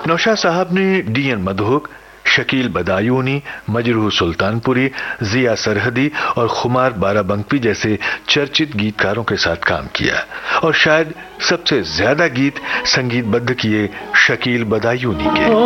नौशाद साहब ने डी.एन. मधोक, शकील बदायूनी, मजरूह सुल्तानपुरी, जिया सरहदी और खुमार बाराबंकी जैसे चर्चित गीतकारों के साथ काम किया और शायद सबसे ज्यादा गीत संगीतबद्ध किए शकील बदायूनी के।